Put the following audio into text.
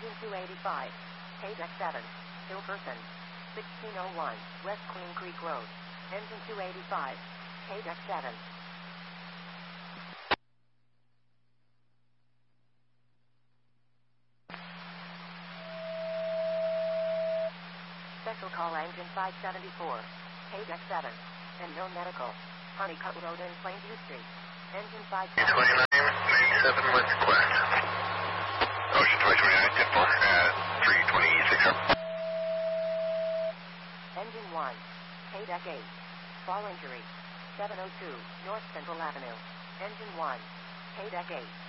Engine 285. K-Deck 7. Hillperson. 1601 West Queen Creek Road. Engine 285. K-Deck 7. Special call engine 574. K-Deck 7. And no medical. Honeycutt Road in Plainview Street. Engine 574. 2997 with request. Ocean 2029, 10-4, 326 up. Engine 1. K-Deck 8. Fall injury. 702 North Central Avenue. Engine 1. K-Deck 8.